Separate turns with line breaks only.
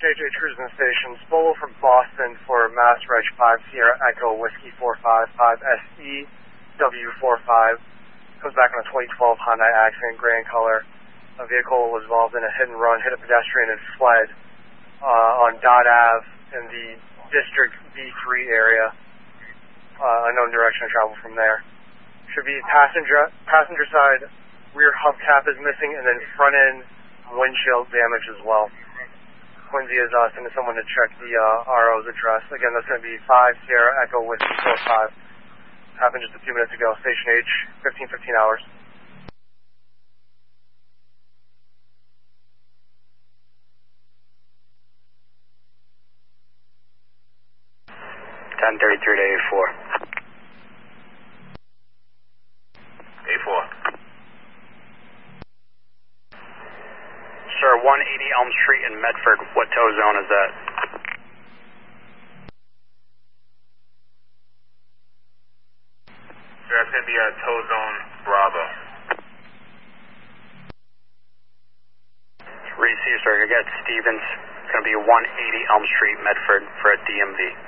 HH cruising station. Spolo from Boston for Mass Reg 5 Sierra Echo Whiskey 455 SE W45. Comes back on a 2012 Hyundai Accent, gray in color. A vehicle was involved in a hit and run, hit a pedestrian and fled on Dot Ave in the District B3 area. Unknown direction of travel from there. Should be passenger side rear hubcap is missing, and then front end windshield damage as well. Quincy is sending someone to check the RO's address. Again, that's going to be 5 Sierra Echo Whiskey 45. Happened just a few minutes ago. Station H, 15 hours.
(10:33) to A4.
A4.
Sir, 180 Elm Street in Medford. What tow zone is that?
So that's going to be tow zone Bravo.
Receive, sir. You got Stevens. It's going to be 180 Elm Street, Medford for a DMV.